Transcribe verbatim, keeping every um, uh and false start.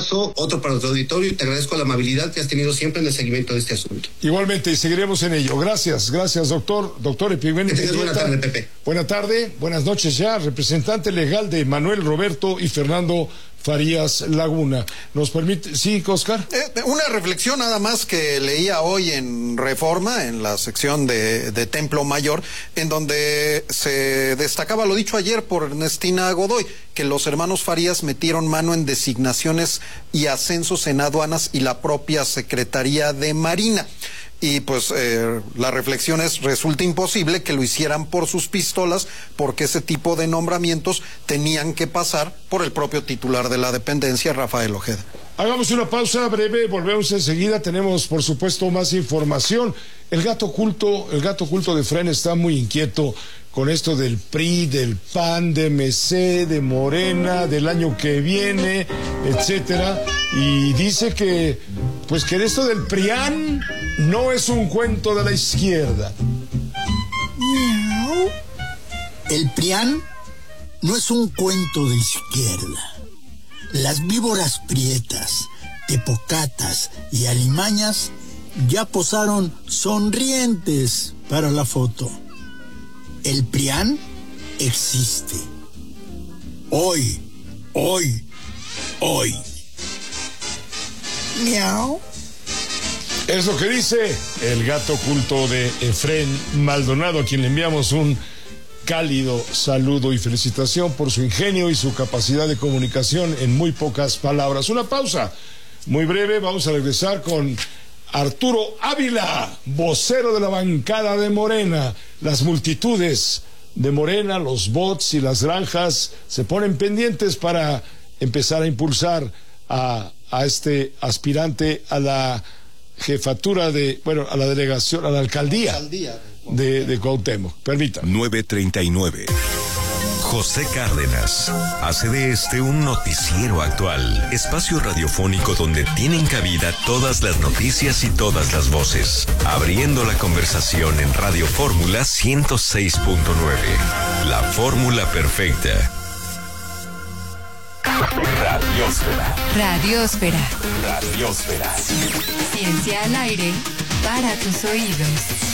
abrazo, otro para tu auditorio, y te agradezco la amabilidad que has tenido siempre en el seguimiento de este asunto. Igualmente, y seguiremos en ello. Gracias, gracias, doctor. Doctor Epigmenio Mendieta. Buena tarde, Pepe. Buena tarde, buenas noches ya, representante legal de Manuel Roberto y Fernando Farías Laguna. ¿Nos permite? Sí, Oscar. Eh, una reflexión nada más que leía hoy en Reforma, en la sección de, de Templo Mayor, en donde se destacaba lo dicho ayer por Ernestina Godoy, que los hermanos Farías metieron mano en designaciones y ascensos en aduanas y la propia Secretaría de Marina. Y pues eh, la reflexión es, resulta imposible que lo hicieran por sus pistolas, porque ese tipo de nombramientos tenían que pasar por el propio titular de la dependencia, Rafael Ojeda. Hagamos una pausa breve, volvemos enseguida, tenemos por supuesto más información. El gato oculto, el gato oculto de Efraín está muy inquieto con esto del P R I, del P A N, de M C, de Morena, del año que viene, etcétera, y dice que, pues que esto del PRIAN no es un cuento de la izquierda. Miau. El PRIAN no es un cuento de izquierda. Las víboras prietas, tepocatas y alimañas ya posaron sonrientes para la foto. El PRIAN existe. Hoy, hoy, hoy. Miau. Es lo que dice el gato oculto de Efraín Maldonado, a quien le enviamos un cálido saludo y felicitación por su ingenio y su capacidad de comunicación en muy pocas palabras. Una pausa muy breve, vamos a regresar con Arturo Ávila, vocero de la bancada de Morena. Las multitudes de Morena, los bots y las granjas se ponen pendientes para empezar a impulsar a, a este aspirante a la jefatura de, bueno, a la delegación, a la alcaldía, alcaldía de, de Cuauhtémoc. Permítame. nueve treinta y nueve. José Cárdenas hace de este un noticiero actual, espacio radiofónico donde tienen cabida todas las noticias y todas las voces, abriendo la conversación en Radio Fórmula ciento seis punto nueve. La fórmula perfecta. Radiósfera. Radiósfera. Radiósfera. Ciencia al aire para tus oídos.